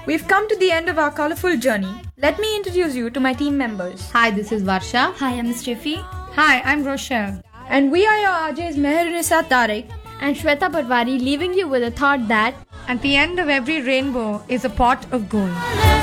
We've come to the end of our colorful journey. Let me introduce you to my team members. Hi, this is Varsha. Hi, I'm Stiffy. Hi, I'm Rochelle. And we are your RJs Meherunisa Tariq and Shweta Patwari, leaving you with a thought that at the end of every rainbow is a pot of gold.